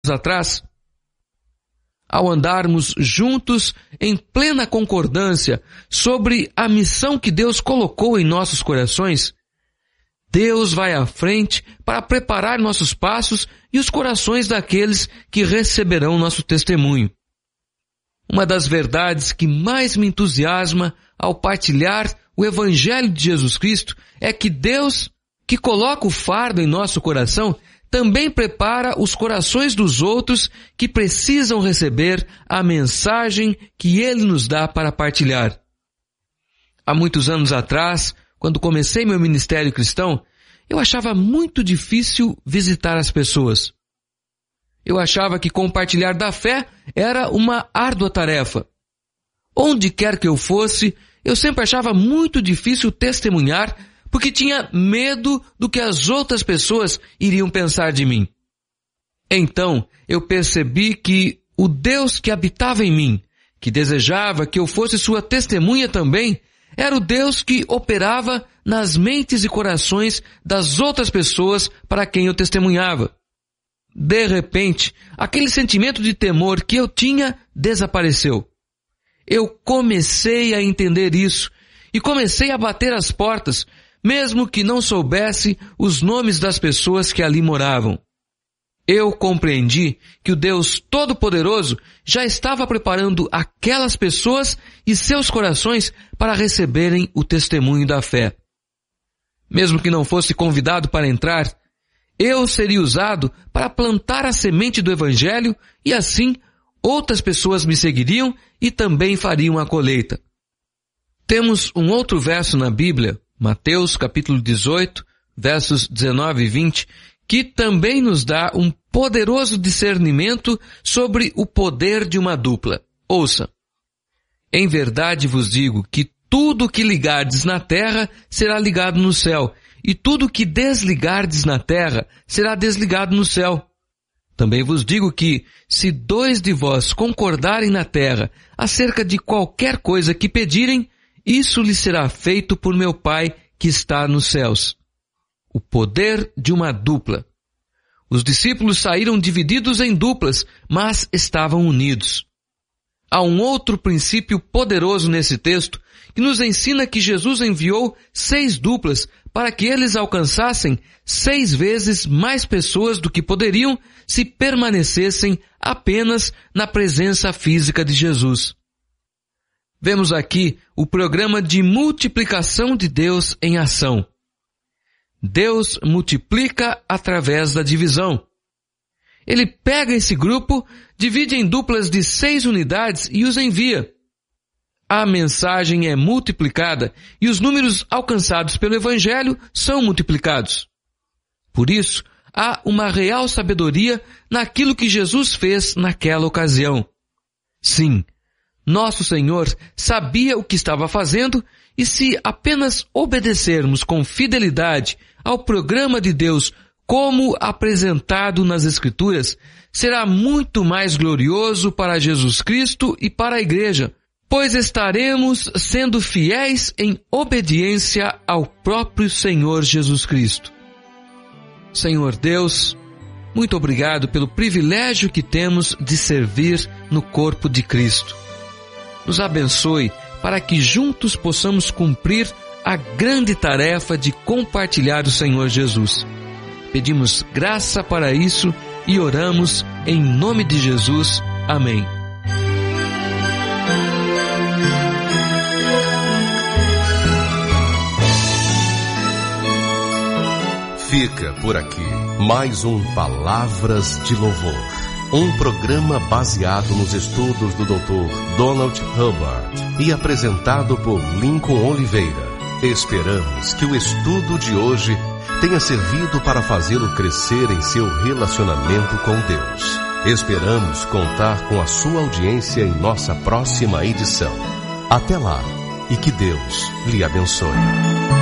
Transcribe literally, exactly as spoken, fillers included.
atrás, ao andarmos juntos em plena concordância sobre a missão que Deus colocou em nossos corações, Deus vai à frente para preparar nossos passos e os corações daqueles que receberão nosso testemunho. Uma das verdades que mais me entusiasma ao partilhar o Evangelho de Jesus Cristo é que Deus, que coloca o fardo em nosso coração, também prepara os corações dos outros que precisam receber a mensagem que Ele nos dá para partilhar. Há muitos anos atrás, quando comecei meu ministério cristão, eu achava muito difícil visitar as pessoas. Eu achava que compartilhar da fé era uma árdua tarefa. Onde quer que eu fosse, eu sempre achava muito difícil testemunhar, porque tinha medo do que as outras pessoas iriam pensar de mim. Então, eu percebi que o Deus que habitava em mim, que desejava que eu fosse sua testemunha também, era o Deus que operava nas mentes e corações das outras pessoas para quem eu testemunhava. De repente, aquele sentimento de temor que eu tinha desapareceu. Eu comecei a entender isso e comecei a bater as portas, mesmo que não soubesse os nomes das pessoas que ali moravam. Eu compreendi que o Deus Todo-Poderoso já estava preparando aquelas pessoas e seus corações para receberem o testemunho da fé. Mesmo que não fosse convidado para entrar, eu seria usado para plantar a semente do Evangelho e assim outras pessoas me seguiriam e também fariam a colheita. Temos um outro verso na Bíblia, Mateus capítulo dezoito, versos dezenove e vinte, que também nos dá um poderoso discernimento sobre o poder de uma dupla. Ouça: em verdade vos digo que tudo que ligardes na terra será ligado no céu, e tudo que desligardes na terra será desligado no céu. Também vos digo que, se dois de vós concordarem na terra acerca de qualquer coisa que pedirem, isso lhe será feito por meu Pai que está nos céus. O poder de uma dupla. Os discípulos saíram divididos em duplas, mas estavam unidos. Há um outro princípio poderoso nesse texto que nos ensina que Jesus enviou seis duplas para que eles alcançassem seis vezes mais pessoas do que poderiam se permanecessem apenas na presença física de Jesus. Vemos aqui o programa de multiplicação de Deus em ação. Deus multiplica através da divisão. Ele pega esse grupo, divide em duplas de seis unidades e os envia. A mensagem é multiplicada e os números alcançados pelo Evangelho são multiplicados. Por isso, há uma real sabedoria naquilo que Jesus fez naquela ocasião. Sim, nosso Senhor sabia o que estava fazendo e se apenas obedecermos com fidelidade ao programa de Deus como apresentado nas Escrituras, será muito mais glorioso para Jesus Cristo e para a Igreja, pois estaremos sendo fiéis em obediência ao próprio Senhor Jesus Cristo. Senhor Deus, muito obrigado pelo privilégio que temos de servir no corpo de Cristo. Nos abençoe para que juntos possamos cumprir a grande tarefa de compartilhar o Senhor Jesus. Pedimos graça para isso e oramos em nome de Jesus. Amém. Fica por aqui mais um Palavras de Louvor, um programa baseado nos estudos do doutor Donald Hubbard e apresentado por Lincoln Oliveira. Esperamos que o estudo de hoje tenha servido para fazê-lo crescer em seu relacionamento com Deus. Esperamos contar com a sua audiência em nossa próxima edição. Até lá e que Deus lhe abençoe.